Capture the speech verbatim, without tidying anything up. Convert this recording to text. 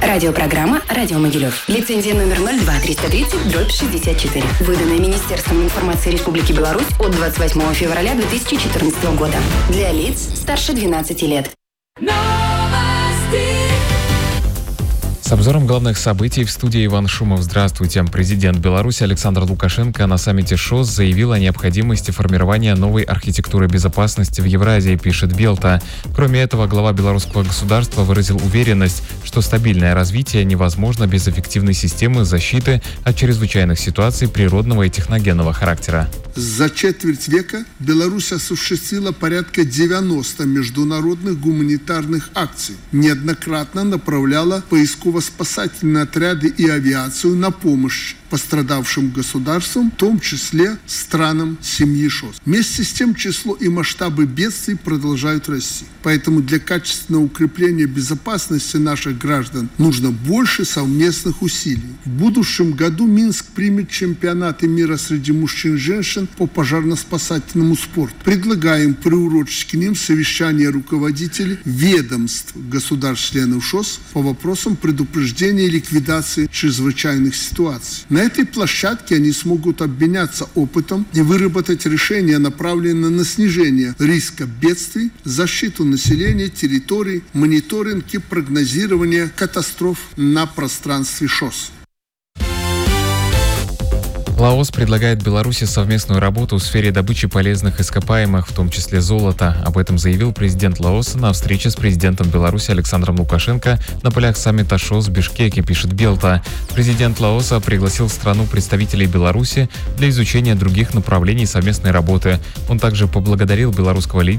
Радиопрограмма «Радио Могилев». Лицензия номер ноль два триста тридцать дробь шестьдесят четыре. Выданная Министерством информации Республики Беларусь от двадцать восьмого февраля две тысячи четырнадцатого года. Для лиц старше двенадцати лет. С обзором главных событий в студии Иван Шумов. Здравствуйте. Президент Беларуси Александр Лукашенко на саммите ШОС заявил о необходимости формирования новой архитектуры безопасности в Евразии, пишет Белта. Кроме этого, глава белорусского государства выразил уверенность, что стабильное развитие невозможно без эффективной системы защиты от чрезвычайных ситуаций природного и техногенного характера. За четверть века Беларусь осуществила порядка девяноста международных гуманитарных акций, неоднократно направляла поисково-спасательные отряды и авиацию на помощь пострадавшим государствам, в том числе странам семьи ШОС. Вместе с тем число и масштабы бедствий продолжают расти. Поэтому для качественного укрепления безопасности наших граждан нужно больше совместных усилий. В будущем году Минск примет чемпионаты мира среди мужчин и женщин по пожарно-спасательному спорту. Предлагаем приурочить к ним совещание руководителей ведомств государств-членов ШОС по вопросам предупреждения и ликвидации чрезвычайных ситуаций. На этой площадке они смогут обменяться опытом и выработать решения, направленные на снижение риска бедствий, защиту населения, территорий, мониторинг и прогнозирование катастроф на пространстве ШОС. Лаос предлагает Беларуси совместную работу в сфере добычи полезных ископаемых, в том числе золота. Об этом заявил президент Лаоса на встрече с президентом Беларуси Александром Лукашенко на полях саммита ШОС в Бишкеке, пишет Белта. Президент Лаоса пригласил в страну представителей Беларуси для изучения других направлений совместной работы. Он также поблагодарил белорусского лидера